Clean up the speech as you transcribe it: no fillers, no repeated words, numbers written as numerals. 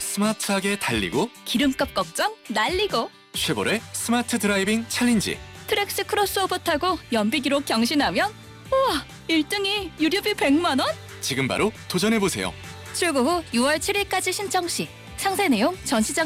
스마트하게 달리고 기름값 걱정 날리고 쉐보레 스마트 드라이빙 챌린지. 트랙스 크로스오버 타고 연비 기록 경신하면 우와 1등이 유류비 100만 원? 지금 바로 도전해보세요. 출고 후 6월 7일까지 신청 시 상세 내용 전시장